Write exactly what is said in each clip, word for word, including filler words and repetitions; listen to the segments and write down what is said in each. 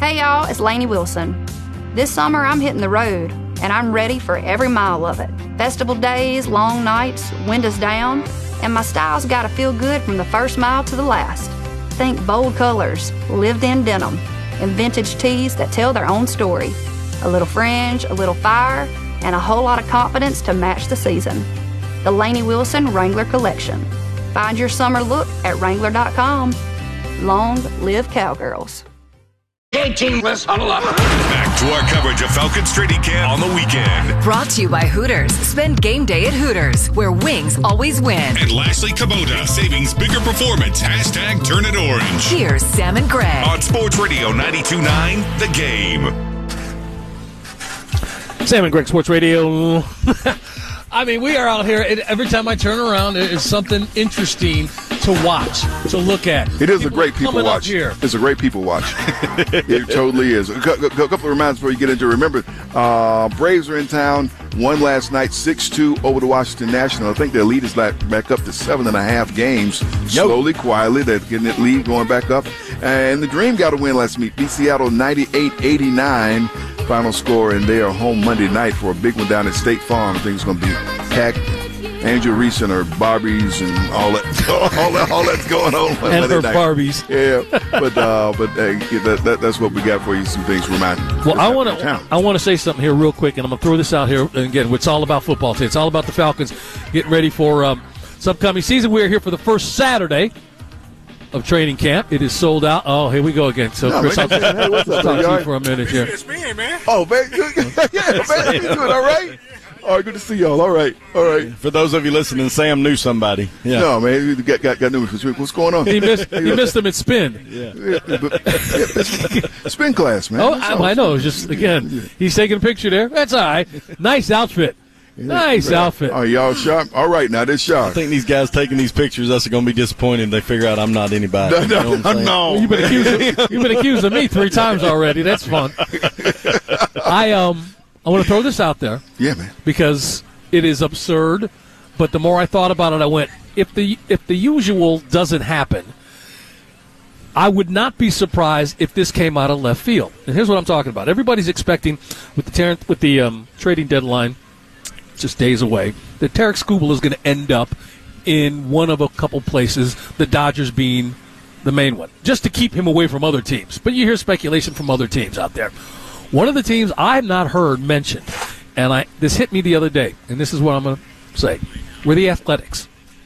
Hey y'all, it's Lainey Wilson. This summer I'm hitting the road, and I'm ready for every mile of it. Festival days, long nights, windows down, and my style's gotta feel good from the first mile to the last. Think bold colors, lived-in denim, and vintage tees that tell their own story. A little fringe, a little fire, and a whole lot of confidence to match the season. The Lainey Wilson Wrangler Collection. Find your summer look at Wrangler dot com. Long live Cowgirls. Hey, team, let's huddle up. Back to our coverage of Falcons training camp on the weekend. Brought to you by Hooters. Spend game day at Hooters, where wings always win. And lastly, Kubota, savings bigger performance. Hashtag turn it orange. Here's Sam and Greg. On Sports Radio ninety-two point nine, The Game. Sam and Greg, Sports Radio. I mean, we are out here. It, every time I turn around, it is something interesting to watch, to look at. It is people a great people watch. Here. It's a great people watch. It totally is. A couple of reminders before you get into it. Remember, uh, Braves are in town. Won last night, six two over the Washington National. I think their lead is back up to seven and a half games. Yep. Slowly, quietly, they're getting that lead going back up. And the Dream got a win last week. Beat Seattle ninety-eight eighty-nine. Final score, and they are home Monday night for a big one down at State Farm. I think it's going to be packed. Angel Reese and her Barbies and all that, all that, all that's going on. And her night. Barbies. Yeah, but uh, but uh, that, that, that's what we got for you. Some things to remind you. Well, I want to I want to say something here real quick, and I'm going to throw this out here. And again, it's all about football today. It's all about the Falcons getting ready for um, this upcoming season. We're here for the first Saturday of training camp. It is sold out. Oh, here we go again. So, no, Chris, man, I'll hey, what's up, talk to you right? for a minute here. It's me, man. Oh, man. Yeah, man. You doing all right? All right, good to see y'all. All right, all right. For those of you listening, Sam knew somebody. Yeah. No, man, you got, got, got news. What's going on? He missed, he missed them at spin. Yeah. yeah, but, yeah spin class, man. Oh, I, I know. Just, again, he's taking a picture there. That's all right. Nice outfit. Nice yeah. outfit. Oh, y'all sharp? All right, now this sharp. I think these guys taking these pictures, us are going to be disappointed. They figure out I'm not anybody. No, no, you know what I'm saying? no. Well, you've been accused. Of, you've been accused of me three times already. That's fun. I um, I want to throw this out there. Yeah, man. Because it is absurd. But the more I thought about it, I went, if the if the usual doesn't happen, I would not be surprised if this came out of left field. And here's what I'm talking about. Everybody's expecting with the ter- with the um, trading deadline just days away, that Tarek Skubal is going to end up in one of a couple places, the Dodgers being the main one, just to keep him away from other teams. But you hear speculation from other teams out there. One of the teams I've not heard mentioned, and I this hit me the other day, and this is what I'm going to say, were the Athletics.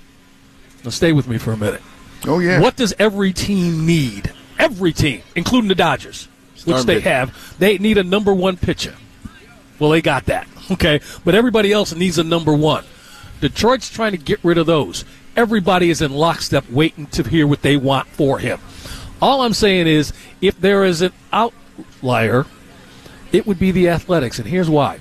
Now stay with me for a minute. Oh, yeah. What does every team need? Every team, including the Dodgers, which they have, they need a number one pitcher. Well, they got that. Okay, but everybody else needs a number one. Detroit's trying to get rid of those. Everybody is in lockstep waiting to hear what they want for him. All I'm saying is, if there is an outlier, it would be the Athletics, and here's why.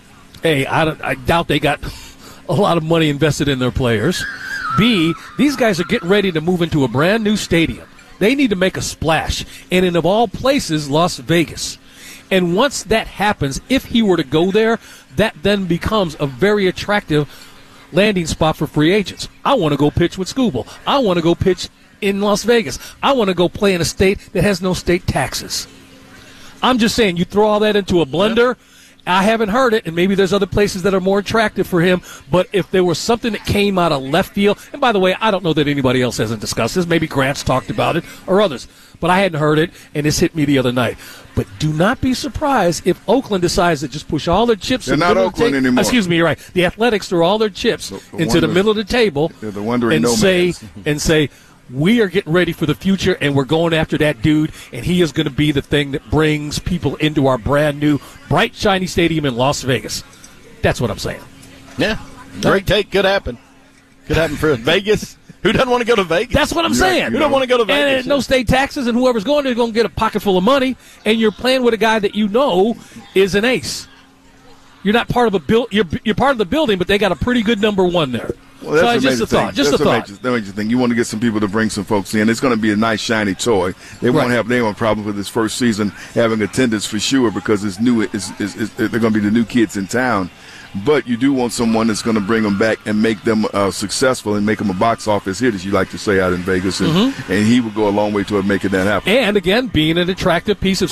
A, I, don't, I doubt they got a lot of money invested in their players. B, these guys are getting ready to move into a brand new stadium. They need to make a splash, and in, of all places, Las Vegas. And once that happens, if he were to go there, that then becomes a very attractive landing spot for free agents. I want to go pitch with Skubal. I want to go pitch in Las Vegas. I want to go play in a state that has no state taxes. I'm just saying, you throw all that into a blender. I haven't heard it, and maybe there's other places that are more attractive for him. But if there was something that came out of left field, and by the way, I don't know that anybody else hasn't discussed this. Maybe Grant's talked about it or others. But I hadn't heard it, and this hit me the other night. But do not be surprised if Oakland decides to just push all their chips. They're in the not middle Oakland of the ta- anymore. Excuse me, you're right. The Athletics throw all their chips the, the into the middle of the table the wondering and nomads. say and say, we are getting ready for the future, and we're going after that dude, and he is going to be the thing that brings people into our brand new, bright, shiny stadium in Las Vegas. That's what I'm saying. Yeah, great take. Could happen. Could happen for Vegas. Who doesn't want to go to Vegas? That's what I'm saying. Who don't want to go to Vegas? And no state taxes, and whoever's going there is going to get a pocket full of money, and you're playing with a guy that you know is an ace. You're not part of a build. You're you're part of the building, but they got a pretty good number one there. Well, that's so a just major a thought. thing. Just that's a thought. Major, that major thing. You want to get some people to bring some folks in. It's going to be a nice shiny toy. They right. won't have they won't have a problem with this first season having attendance for sure because it's new. It's, it's, it's, they're going to be the new kids in town. But you do want someone that's going to bring them back and make them uh, successful and make them a box office hit, as you like to say out in Vegas. And, mm-hmm. and he would go a long way toward making that happen. And, again, being an attractive piece of